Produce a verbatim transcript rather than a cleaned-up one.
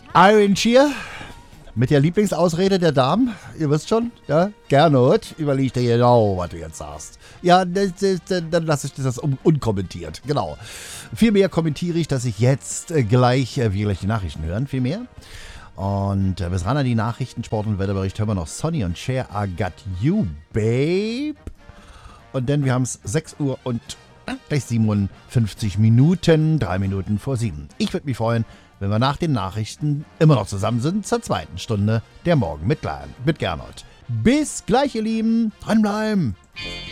Iron Cheer mit der Lieblingsausrede der Damen. Ihr wisst schon, ja? Gernot, überleg dir genau, was du jetzt sagst. Ja, das, das, dann lasse ich das un unkommentiert. Genau. Vielmehr kommentiere ich, dass ich jetzt äh, gleich, äh, wir gleich die Nachrichten hören, vielmehr. Und äh, bis ran an die Nachrichten, Sport- und Wetterbericht hören wir noch Sonny und Cher, I Got You, Babe. Und dann, wir haben es sechs Uhr und äh, gleich siebenundfünfzig Minuten, drei Minuten vor sieben. Ich würde mich freuen, wenn wir nach den Nachrichten immer noch zusammen sind zur zweiten Stunde der Morgen mit, mit Gernot. Bis gleich, ihr Lieben. Dranbleiben.